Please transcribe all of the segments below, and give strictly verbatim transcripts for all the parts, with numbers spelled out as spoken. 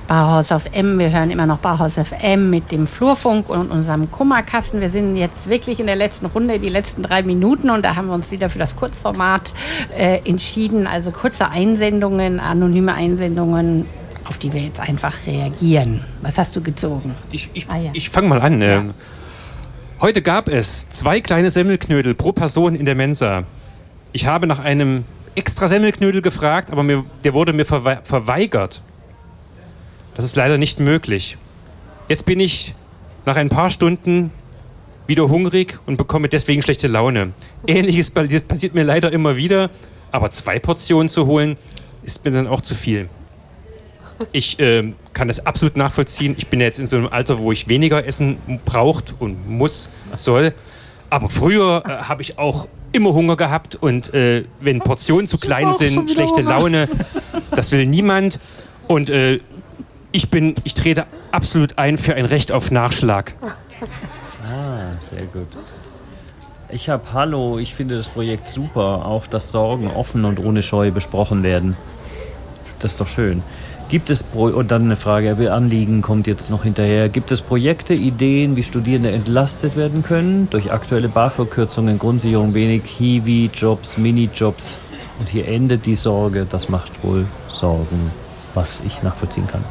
Bauhaus auf M. Wir hören immer noch Bauhaus F M mit dem Flurfunk und unserem Kummerkasten. Wir sind jetzt wirklich in der letzten Runde, die letzten drei Minuten, und da haben wir uns wieder für das Kurzformat äh, entschieden. Also kurze Einsendungen, anonyme Einsendungen, auf die wir jetzt einfach reagieren. Was hast du gezogen? Ich, ich, ah, ja. ich fange mal an. Ja. Heute gab es zwei kleine Semmelknödel pro Person in der Mensa. Ich habe nach einem extra Semmelknödel gefragt, aber mir, der wurde mir verwe- verweigert. Das ist leider nicht möglich. Jetzt bin ich nach ein paar Stunden wieder hungrig und bekomme deswegen schlechte Laune. Ähnliches passiert mir leider immer wieder, aber zwei Portionen zu holen, ist mir dann auch zu viel. Ich äh, kann das absolut nachvollziehen. Ich bin jetzt in so einem Alter, wo ich weniger Essen braucht und muss, soll. Aber früher äh, habe ich auch immer Hunger gehabt und äh, wenn Portionen zu klein sind, schlechte Laune, das will niemand. Und äh, Ich bin, ich trete absolut ein für ein Recht auf Nachschlag. Ah, sehr gut. Ich habe Hallo, ich finde das Projekt super, auch dass Sorgen offen und ohne Scheu besprochen werden. Das ist doch schön. Gibt es, Pro- und dann eine Frage, Anliegen kommt jetzt noch hinterher, gibt es Projekte, Ideen, wie Studierende entlastet werden können? Durch aktuelle BAföG-Kürzungen, Grundsicherung, wenig Hiwi-Jobs, Minijobs. Und hier endet die Sorge, das macht wohl Sorgen, was ich nachvollziehen kann.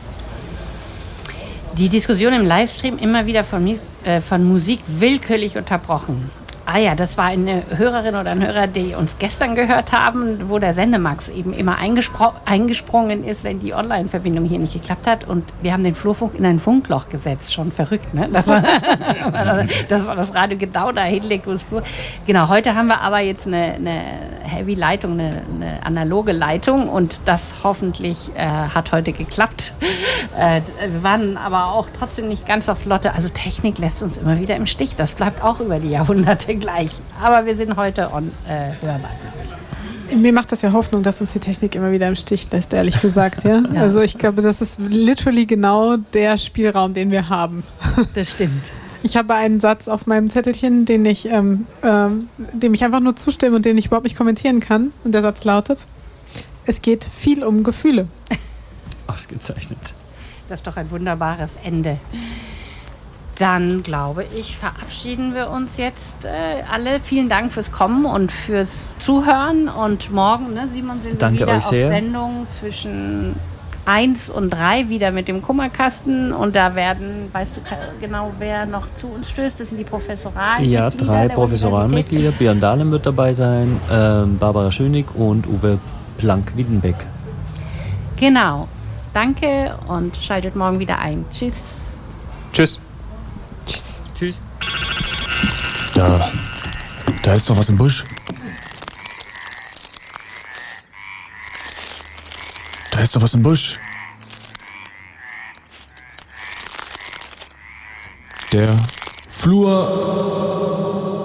Die Diskussion im Livestream immer wieder von, äh, von Musik willkürlich unterbrochen. Ah ja, das war eine Hörerin oder ein Hörer, die uns gestern gehört haben, wo der Sendemax eben immer eingespro- eingesprungen ist, wenn die Online-Verbindung hier nicht geklappt hat. Und wir haben den Flurfunk in ein Funkloch gesetzt. Schon verrückt, ne? Das war das, war das Radio genau da hinlegt, wo es Flur... Genau, heute haben wir aber jetzt eine, eine Heavy-Leitung, eine, eine analoge Leitung. Und das hoffentlich äh, hat heute geklappt. Äh, wir waren aber auch trotzdem nicht ganz auf Lotte. Also Technik lässt uns immer wieder im Stich. Das bleibt auch über die Jahrhunderte gleich. Aber wir sind heute on, äh, hörbar. Mir macht das ja Hoffnung, dass uns die Technik immer wieder im Stich lässt, ehrlich gesagt. Ja? Ja. Also ich glaube, das ist literally genau der Spielraum, den wir haben. Das stimmt. Ich habe einen Satz auf meinem Zettelchen, den ich, ähm, ähm, dem ich einfach nur zustimme und den ich überhaupt nicht kommentieren kann. Und der Satz lautet: Es geht viel um Gefühle. Ausgezeichnet. Das ist doch ein wunderbares Ende. Dann, glaube ich, verabschieden wir uns jetzt äh, alle. Vielen Dank fürs Kommen und fürs Zuhören. Und morgen, ne, Simon, sind Danke wir wieder euch auf sehr. Sendung zwischen eins und drei wieder mit dem Kummerkasten. Und da werden, weißt du genau, wer noch zu uns stößt? Das sind die Professoralmitglieder. Ja, drei Professoralmitglieder. Björn Dahlem wird dabei sein, ähm, Barbara Schönig und Uwe Planck-Wiedenbeck. Genau. Danke und schaltet morgen wieder ein. Tschüss. Tschüss. Tschüss. Tschüss. Da, da ist doch was im Busch. Da ist doch was im Busch. Der Flur.